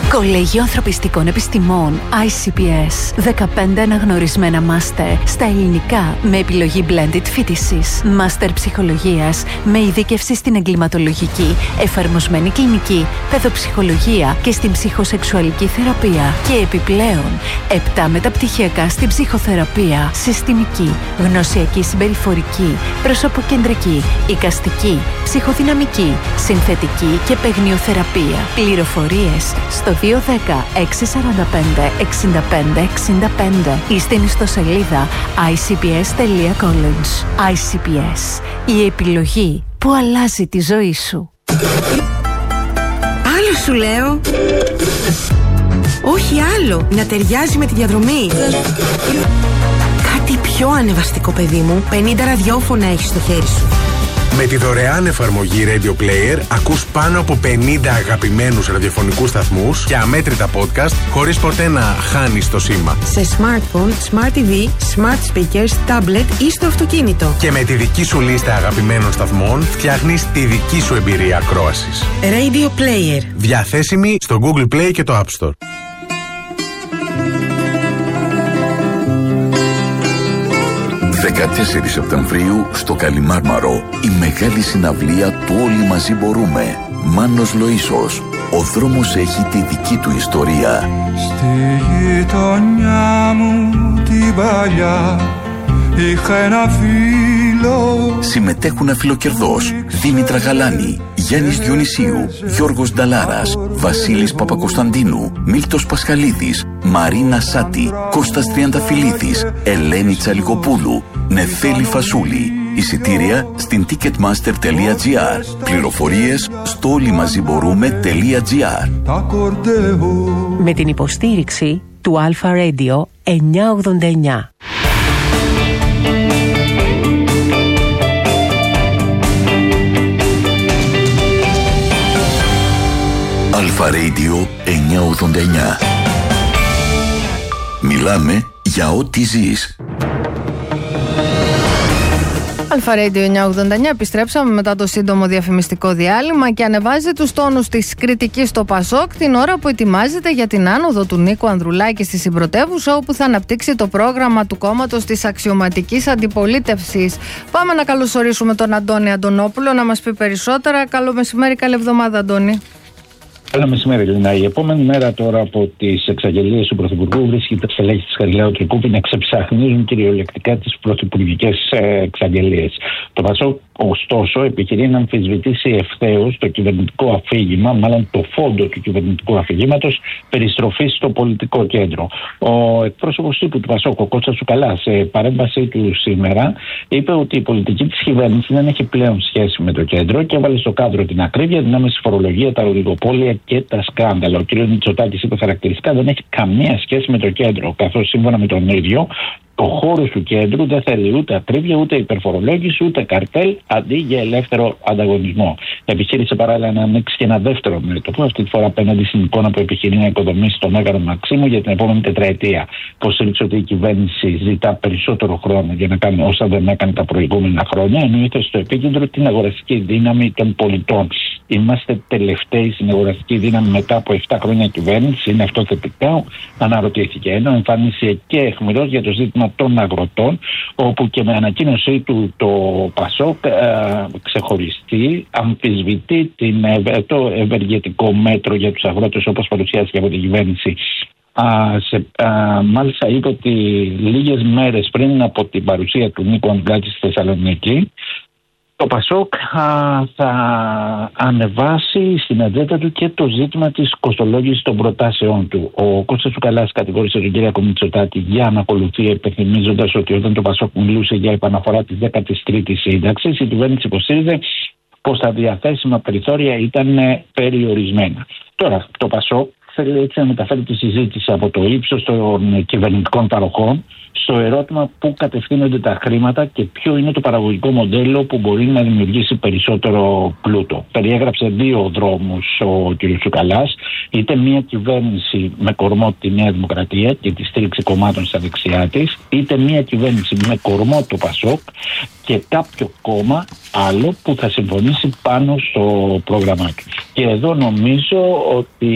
Κολέγιο Ανθρωπιστικών Επιστημών ICPS. 15 αναγνωρισμένα μάστερ στα ελληνικά με επιλογή blended φοιτησης. Μάστερ ψυχολογίας με ειδίκευση στην εγκληματολογική, εφαρμοσμένη κλινική, παιδοψυχολογία και στην ψυχοσεξουαλική θεραπεία. Και επιπλέον 7 μεταπτυχιακά στην ψυχοθεραπεία, συστημική, γνωσιακή συμπεριφορική, προσωποκεντρική, εικαστική, ψυχοδυναμική, συνθετική και παιγνιοθεραπεία. Πληροφορίες στο 210 645 65 65. ή στην ιστοσελίδα icps.college. ICPS. Η επιλογή που αλλάζει τη ζωή σου. Άλλο σου λέω. Όχι άλλο. Να ταιριάζει με τη διαδρομή. Κάτι πιο ανεβαστικό, παιδί μου. 50 ραδιόφωνα έχεις στο χέρι σου. Με τη δωρεάν εφαρμογή Radio Player ακούς πάνω από 50 αγαπημένους ραδιοφωνικούς σταθμούς και αμέτρητα podcast χωρίς ποτέ να χάνεις το σήμα. Σε smartphone, smart TV, smart speakers, tablet ή στο αυτοκίνητο. Και με τη δική σου λίστα αγαπημένων σταθμών φτιάχνεις τη δική σου εμπειρία ακρόασης. Radio Player. Διαθέσιμη στο Google Play και το App Store. 14 Σεπτεμβρίου στο Καλιμάρμαρο η μεγάλη συναυλία του Όλοι Μαζί Μπορούμε. Μάνος Λοΐσος. Ο δρόμος έχει τη δική του ιστορία. Στη γειτονιά μου την παλιά είχα ένα φίλο. Συμμετέχουν Αφιλοκερδός, Δήμητρα Γαλάνη, Γιάννης Διονυσίου, Γιώργος Νταλάρας, Βασίλης Παπακοσταντίνου, Μίλτος Πασχαλίδης, Μαρίνα Σάτη, Κώστας Τριανταφυλλίδης, Ελένη Τσαλικοπούλου, Νεφέλη Φασούλη. Εισιτήρια στην ticketmaster.gr. Πληροφορίες στο όλοιμαζιμπορούμε.gr. Με την υποστήριξη του Αλφα Radio 989. Αλφα Radio 989. Μιλάμε για ό,τι ζεις. Αλφα Radio 989, επιστρέψαμε μετά το σύντομο διαφημιστικό διάλειμμα και ανεβάζει τους τόνους της κριτικής στο Πασόκ την ώρα που ετοιμάζεται για την άνοδο του Νίκου Ανδρουλάκη στη συμπρωτεύουσα, όπου θα αναπτύξει το πρόγραμμα του κόμματος της αξιωματικής αντιπολίτευσης. Πάμε να καλωσορίσουμε τον Αντώνη Αντωνόπουλο να μας πει περισσότερα. Καλό μεσημέρι, καλή εβδομάδα, Αντώνη. Καλό μεσημέρι, Ελληνά. Η επόμενη μέρα τώρα από τις εξαγγελίες του Πρωθυπουργού βρίσκεται τα στελέχη της Χαριλάου Τρικούπη να ξεψαχνίζουν κυριολεκτικά τις πρωθυπουργικές εξαγγελίες. Το Πασόκ, ωστόσο, επιχειρεί να αμφισβητήσει ευθέως το κυβερνητικό αφήγημα, μάλλον το φόντο του κυβερνητικού αφηγήματος περιστροφής στο πολιτικό κέντρο. Ο εκπρόσωπος τύπου του Πασόκ, ο Κώστας Τσουκαλάς, σε παρέμβασή του σήμερα, είπε ότι η πολιτική της κυβέρνησης δεν έχει πλέον σχέση με το κέντρο και έβαλε στο κάδρο την ακρίβεια, την άμεση φορολογία, τα ολιγοπόλια και τα σκάνδαλα. Ο κ. Μητσοτάκης είπε χαρακτηριστικά δεν έχει καμία σχέση με το κέντρο, καθώς σύμφωνα με τον ίδιο, το χώρο του κέντρου δεν θέλει ούτε ακρίβεια, ούτε υπερφορολόγηση, ούτε καρτέλ, αντί για ελεύθερο ανταγωνισμό. Επιχείρησε παράλληλα να ανοίξει και ένα δεύτερο μέτωπο, αυτή τη φορά απέναντι στην εικόνα που επιχειρεί να οικοδομήσει το Μέγαρο Μαξίμου για την επόμενη τετραετία. Υποστήριξε ότι η κυβέρνηση ζητά περισσότερο χρόνο για να κάνει όσα δεν έκανε τα προηγούμενα χρόνια, ενώ ήρθε στο επίκεντρο την αγοραστική δύναμη των πολιτών. Είμαστε τελευταίοι στην αγοραστική δύναμη μετά από 7 χρόνια κυβέρνηση. Είναι αυτό θετικά, αναρωτήθηκε. Ενώ εμφάνισε και αιχμηρός για το ζήτημα των αγροτών, όπου και με ανακοίνωσή του το Πασόκ ξεχωριστεί, αμφισβητεί το ευεργετικό μέτρο για τους αγρότες όπως παρουσιάστηκε από την κυβέρνηση. Μάλιστα είπε ότι λίγες μέρες πριν από την παρουσία του Νίκου Ανδρουλάκη στη Θεσσαλονίκη, το Πασόκ θα ανεβάσει στην ατζέντα του και το ζήτημα της κοστολόγησης των προτάσεών του. Ο Κώστας Τσουκαλάς κατηγόρησε τον κ. Μητσοτάκη για ανακολουθία, υπενθυμίζοντας ότι όταν το Πασόκ μιλούσε για επαναφορά της 13ης σύνταξης, η κυβέρνηση υποστήριζε πως τα διαθέσιμα περιθώρια ήταν περιορισμένα. Τώρα, το Πασόκ θέλει έτσι να μεταφέρει τη συζήτηση από το ύψος των κυβερνητικών παροχών στο ερώτημα πού κατευθύνονται τα χρήματα και ποιο είναι το παραγωγικό μοντέλο που μπορεί να δημιουργήσει περισσότερο πλούτο. Περιέγραψε δύο δρόμους ο κ. Τσουκαλάς, είτε μια κυβέρνηση με κορμό τη Νέα Δημοκρατία και τη στήριξη κομμάτων στα δεξιά της, είτε μια κυβέρνηση με κορμό το Πασόκ και κάποιο κόμμα άλλο που θα συμφωνήσει πάνω στο πρόγραμμά του. Και εδώ νομίζω ότι